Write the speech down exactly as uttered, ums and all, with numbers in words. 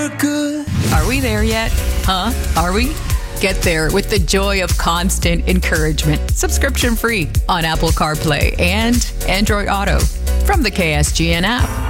America. Are we there yet? Huh? Are we? Get there with the joy of constant encouragement. Subscription free on Apple CarPlay and Android Auto from the K S G N app.